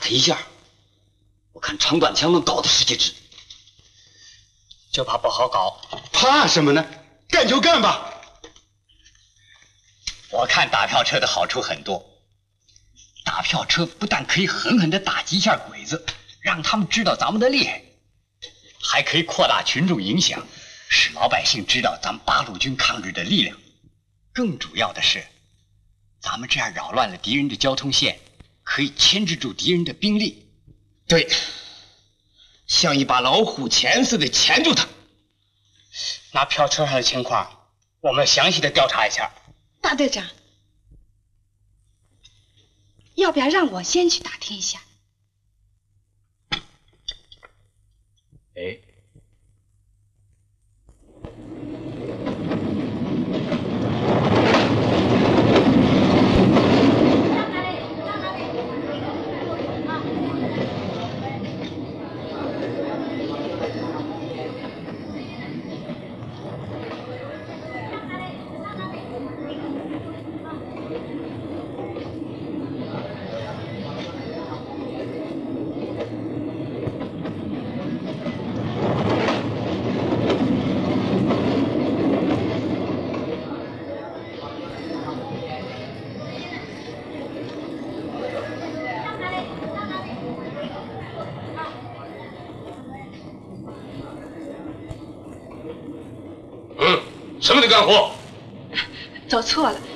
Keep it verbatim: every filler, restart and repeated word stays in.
他一下，我看长短枪能搞他十几只， 就怕不好搞。 怕什么呢？干就干吧。 我看打票车的好处很多。打票车不但可以狠狠地打击一下鬼子，让他们知道咱们的厉害，还可以扩大群众影响，使老百姓知道咱们八路军抗日的力量。更主要的是，咱们这样扰乱了敌人的交通线，可以牵制住敌人的兵力。 对，像一把老虎钳似的钳住他。 那票车上的情况，我们详细的调查一下。 大队长，要不要让我先去打听一下？ 哎。 什么的干活？ 走错了，